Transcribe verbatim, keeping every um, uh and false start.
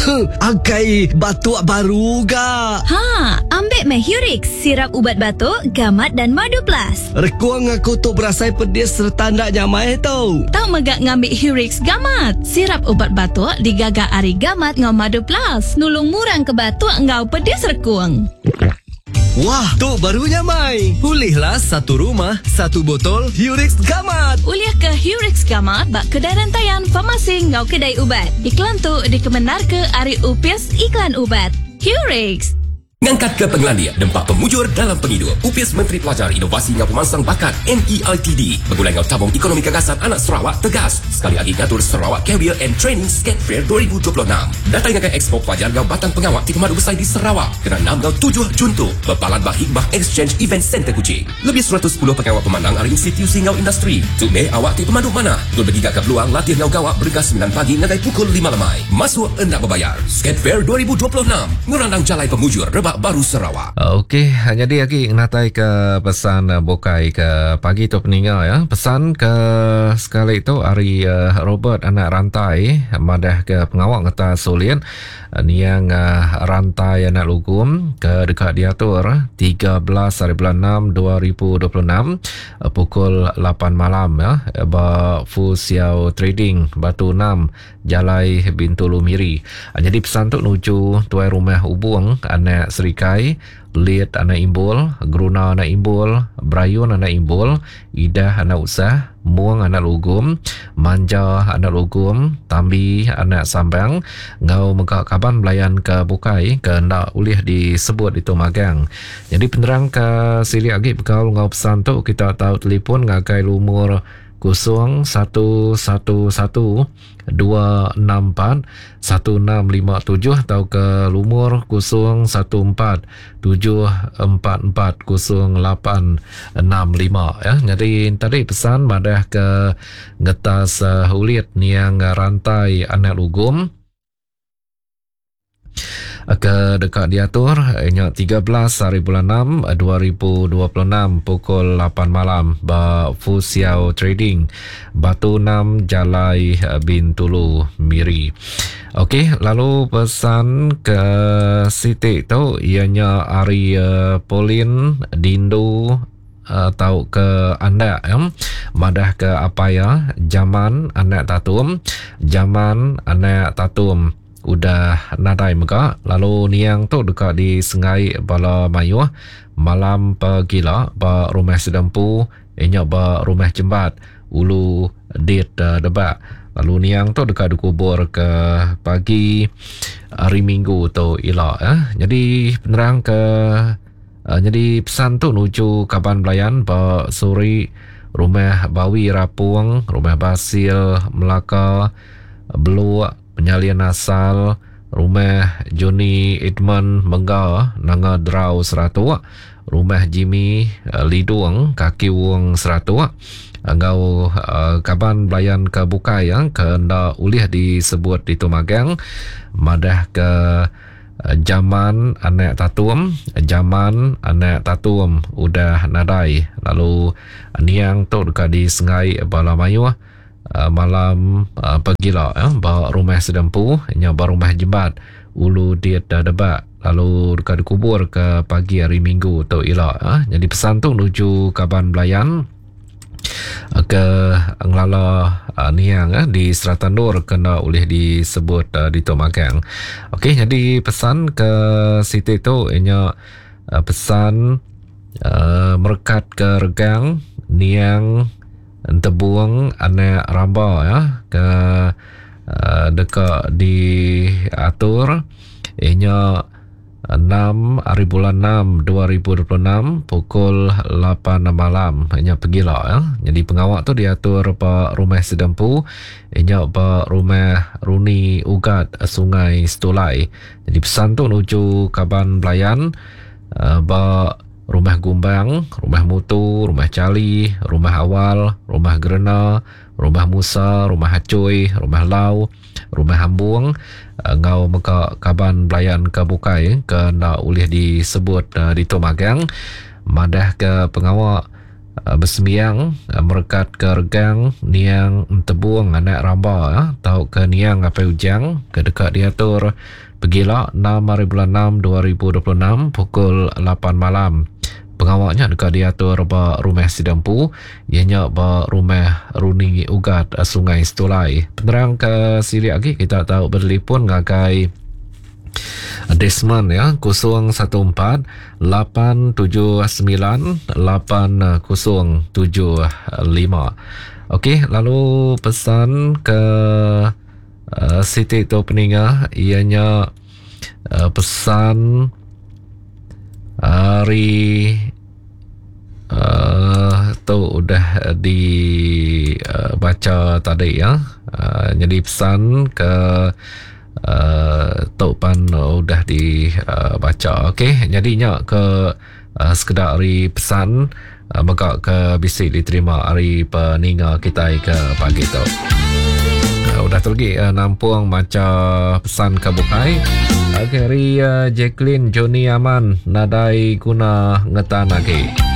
Agai batuk baru ga. Ha, ambil Mahurix, sirap ubat batuk, gamat dan madu plus. Rekuang aku tu berasai pedis serta ndak nyamai tau. Tak megak ngambil Hurix gamat. Sirap ubat batuk digagak ari gamat ngau madu plus. Nulung murang ke batuk ngau pedis rekuang. Wah, tu baru nyamai. Pulihlah satu rumah, satu botol Hurix Gamat. Uliah ke Hurix Gamat bak kedai rantaian farmasi ngau kedai ubat. Iklan tu dikemenar ke ari upis iklan ubat. Hurix. Ngangkat ke pengelandia dempak pemujur dalam pengidur. Upis Menteri Pelajar Inovasi ngau Pemansang Bakat M E I T D bergulai ngau tabung ekonomi gagasan anak Sarawak tegas. Sekali lagi ngatur Sarawak Career and Training Skate Fair dua ribu dua puluh enam. Datang ke Expo Pelajar ngau Batang Pengawak di Pemadu Besar di Sarawak. Kena enam ngau tujuh Juntu. Berpalan bah Hikmah Exchange Event Center Kuching. Lebih seratus sepuluh pengawak pemandang dari institusi ngau industri. Tume awak di pemandu mana? Dul bergigak ke peluang latih ngau gawak bergas sembilan pagi ngagai pukul lima lemai. Masuk endak berbayar. Skate Fair dua ribu dua puluh enam. Ngurandang jalai pemujur Rebak Baru Sarawak. Okey, jadi lagi natai ke pesan uh, bokai ke pagi tu peninggal ya. Pesan ke sekali itu hari uh, Robert anak rantai madah ke pengawak ngata sulian uh, ni yang uh, rantai anak lugum ke dekat diatur tiga belas hari bulan enam dua ribu dua puluh enam uh, pukul lapan malam ya. Ba Fusiao Trading Batu enam Jalai Bintulu Miri. Uh, jadi pesan tu nuju tuai rumah Ubung anak Serikai, Liat anak Imbul, Gruna anak Imbul, Brayun anak Imbul, Idah anak Usah, Muang anak Lugum, Manja anak Lugum, Tambi anak Sambang, ngau megak kaban belayan ke Bukai, ke ndak ulih disebut itu magang. Jadi penerang ke sili agi bekal ngau pesan tu kita tahu telefon ngagai lumur kosong satu satu satu dua enam empat satu enam lima tujuh atau ke lumur kosong satu empat tujuh empat empat kosong lapan enam lima ya. Jadi tadi pesan madah ke ngetas uh, hulit niang rantai anak lugum ke dekat diatur nya tiga belas hari bulan enam dua ribu dua puluh enam pukul lapan malam ba Fusiao Trading Batu enam Jalai Bintulu Miri. Okey, lalu pesan ke Siti tu ianya hari uh, Polin Dindu uh, tahu ke anda ya. Madah ke apa ya? Zaman anak tatum, zaman anak tatum udah nadai mega. Lalu niang tu dekat di Sengai Bala Mayuh malam pagila ba rumah sedempu inya ba rumah jembat ulu dit uh, debak. Lalu niang tu dekat dikubur ke pagi hari Minggu tu ila eh. Jadi penerang ke uh, jadi pesan tu nuju kaban belayan ba suri rumah Bawi Rapung, rumah Basil Melaka Beluak Penyalian Asal, rumah Johnny Edmund Mengga Nanga Drau Seratu, rumah Jimmy uh, Lidung Kaki Wong Seratu. Engau uh, kaban belayan ke Bukai yang ke nda ulih disebut di Tumagang madah ke uh, zaman anak tatum, zaman anak tatum udah nadai. Lalu niang tu dekat di Sengai Bala Mayuh Uh, malam uh, pagila ya, bawa rumah sedempu nya bawa rumah jembat ulu diet dah debak lalu dekat dikubur ke pagi hari Minggu tu ila ya. Jadi pesan tu menuju kaban belayan uh, ke ngelala uh, niang ya, di Seratan Nur kena oleh disebut uh, di Tomagang. Okey, jadi pesan ke Siti tu ianya uh, pesan uh, merekat ke regang niang tebuang anak ramba ya ke uh, dekat di atur ianya enam hari bulan enam dua ribu dua puluh enam pukul lapan malam ianya pergilah ya. Jadi pengawak tu diatur pa rumah sedempu ianya pa rumah Runi Ugat Sungai Stulai. Jadi pesan tu nuju kaban belayan uh, ba rumah Gumbang, rumah Mutu, rumah Cali, rumah Awal, rumah Gerena, rumah Musa, rumah Hacoy, rumah Lau, rumah Hambung, uh, ngau meka kaban belayan ke Bukai ke nak ulih disebut uh, di Tomagang madah ke pengawak uh, bersembiang uh, merekat ke regang niang tebuang anak ramba uh, tahu ke niang apa ujang ke dekat diatur pergilah enam hari bulan enam dua ribu dua puluh enam pukul lapan malam. Pengawaknya dekat diatur ba rumah Sidampu, ianya ba rumah Runi Ugat Sungai Stulai. Penerang ke sili lagi kita tahu bertelefon ngagai Desmond ya kosong satu empat lapan tujuh sembilan lapan kosong tujuh lima. Okey, lalu pesan ke uh, Siti tu peninga ianya uh, pesan hari uh, tu udah dibaca uh, tadi ya. Uh, jadi pesan ke uh, Tok Pan udah dibaca. Uh, Okey, jadinya ke uh, sekedar hari pesan uh, maka ke bisik diterima hari peninga kita ke pagi tu. Uh, udah tergi uh, nampung maca pesan ke bukai. Akhiri uh, Jacqueline Joni Aman nadai guna ngetan lagi.